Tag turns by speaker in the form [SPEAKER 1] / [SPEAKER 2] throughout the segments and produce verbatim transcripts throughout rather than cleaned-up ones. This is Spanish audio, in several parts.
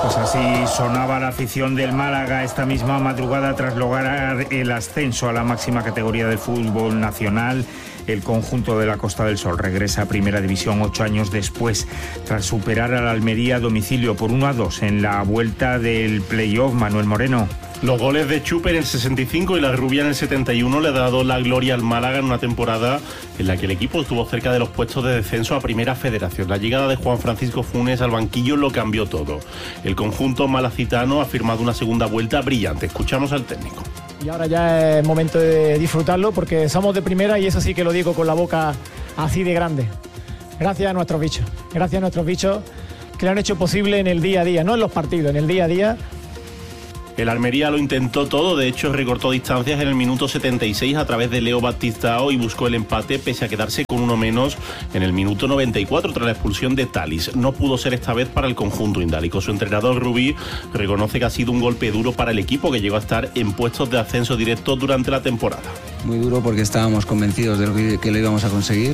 [SPEAKER 1] Pues así sonaba la afición del Málaga esta misma madrugada tras lograr el ascenso a la máxima categoría del fútbol nacional. El conjunto de la Costa del Sol regresa a Primera División ocho años después, tras superar al Almería a domicilio por uno a dos en la vuelta del playoff. Manuel Moreno.
[SPEAKER 2] Los goles de Chupe en el sesenta y cinco y la Rubia en el setenta y uno le ha dado la gloria al Málaga en una temporada en la que el equipo estuvo cerca de los puestos de descenso a Primera Federación. La llegada de Juan Francisco Funes al banquillo lo cambió todo. El conjunto malacitano ha firmado una segunda vuelta brillante. Escuchamos al técnico.
[SPEAKER 3] Y ahora ya es momento de disfrutarlo porque somos de primera y eso sí que lo digo con la boca así de grande. Gracias a nuestros bichos, gracias a nuestros bichos que lo han hecho posible en el día a día, no en los partidos, en el día a día.
[SPEAKER 2] El Almería lo intentó todo, de hecho recortó distancias en el minuto setenta y seis a través de Leo Baptistao y buscó el empate pese a quedarse con uno menos en el minuto noventa y cuatro tras la expulsión de Talis. No pudo ser esta vez para el conjunto indálico. Su entrenador Rubí reconoce que ha sido un golpe duro para el equipo que llegó a estar en puestos de ascenso directo durante la temporada.
[SPEAKER 4] Muy duro porque estábamos convencidos de lo que, que lo íbamos a conseguir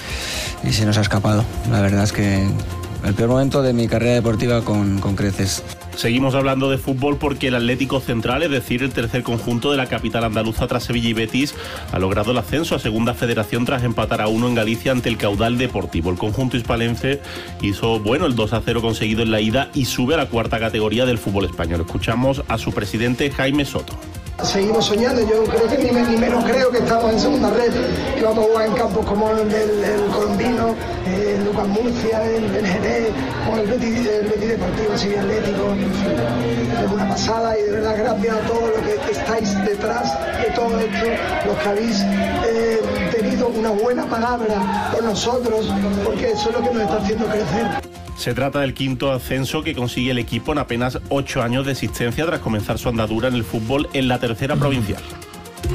[SPEAKER 4] y se nos ha escapado. La verdad es que el peor momento de mi carrera deportiva con, con creces.
[SPEAKER 2] Seguimos hablando de fútbol porque el Atlético Central, es decir, el tercer conjunto de la capital andaluza tras Sevilla y Betis, ha logrado el ascenso a Segunda Federación tras empatar a uno en Galicia ante el Caudal Deportivo. El conjunto hispalense hizo bueno el dos a cero conseguido en la ida y sube a la cuarta categoría del fútbol español. Escuchamos a su presidente Jaime Soto.
[SPEAKER 5] Seguimos soñando, yo creo que ni, ni menos creo que estamos en segunda red, que vamos a jugar en campos como el del el Colombino, el Lucas Murcia, el, el Jerez, o el Betis, el Betis Deportivo, Sevilla Atlético, es una pasada y de verdad gracias a todos los que estáis detrás de todo esto, los que habéis eh, tenido una buena palabra por nosotros, porque eso es lo que nos está haciendo crecer.
[SPEAKER 2] Se trata del quinto ascenso que consigue el equipo en apenas ocho años de existencia tras comenzar su andadura en el fútbol en la tercera provincial.